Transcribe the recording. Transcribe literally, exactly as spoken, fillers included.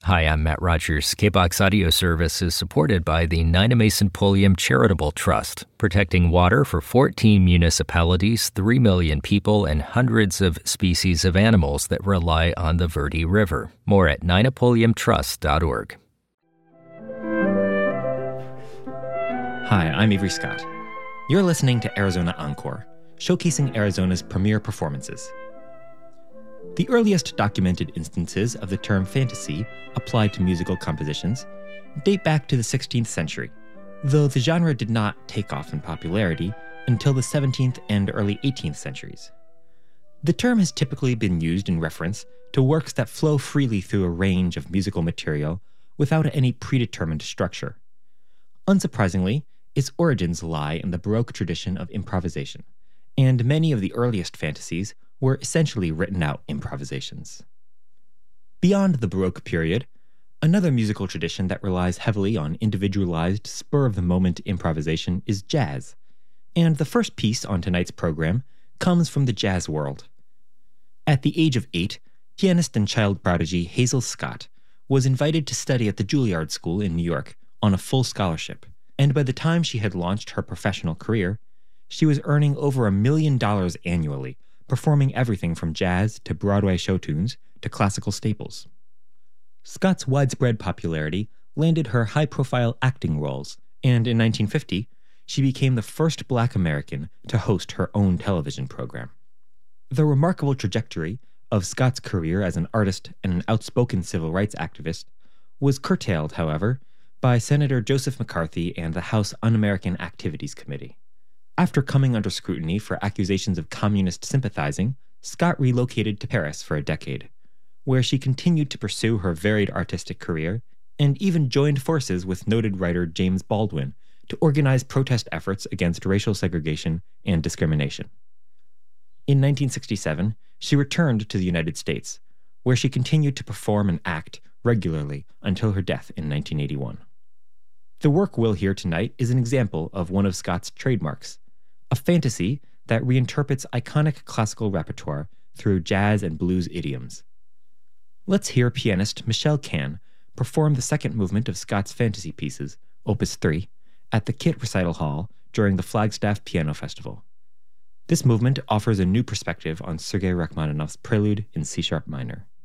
Hi, I'm Matt Rogers. K B O X Audio Service is supported by the Nynamaisan Pulliam Charitable Trust, protecting water for fourteen municipalities, three million people, and hundreds of species of animals that rely on the Verde River. More at nynapulliam trust dot org. Hi, I'm Avery Scott. You're listening to Arizona Encore, showcasing Arizona's premier performances. The earliest documented instances of the term fantasy applied to musical compositions date back to the sixteenth century, though the genre did not take off in popularity until the seventeenth and early eighteenth centuries. The term has typically been used in reference to works that flow freely through a range of musical material without any predetermined structure. Unsurprisingly, its origins lie in the Baroque tradition of improvisation, and many of the earliest fantasies were essentially written-out improvisations. Beyond the Baroque period, another musical tradition that relies heavily on individualized, spur-of-the-moment improvisation is jazz, and the first piece on tonight's program comes from the jazz world. At the age of eight, pianist and child prodigy Hazel Scott was invited to study at the Juilliard School in New York on a full scholarship, and by the time she had launched her professional career, she was earning over a million dollars annually, performing everything from jazz to Broadway show tunes to classical staples. Scott's widespread popularity landed her high-profile acting roles, and in nineteen fifty, she became the first Black American to host her own television program. The remarkable trajectory of Scott's career as an artist and an outspoken civil rights activist was curtailed, however, by Senator Joseph McCarthy and the House Un-American Activities Committee. After coming under scrutiny for accusations of communist sympathizing, Scott relocated to Paris for a decade, where she continued to pursue her varied artistic career and even joined forces with noted writer James Baldwin to organize protest efforts against racial segregation and discrimination. In nineteen sixty-seven, she returned to the United States, where she continued to perform and act regularly until her death in nineteen eighty-one. The work we'll hear tonight is an example of one of Scott's trademarks, a fantasy that reinterprets iconic classical repertoire through jazz and blues idioms. Let's hear pianist Michelle Cann perform the second movement of Scott's fantasy pieces, Opus three, at the Kit Recital Hall during the Flagstaff Piano Festival. This movement offers a new perspective on Sergei Rachmaninoff's Prelude in C-sharp minor.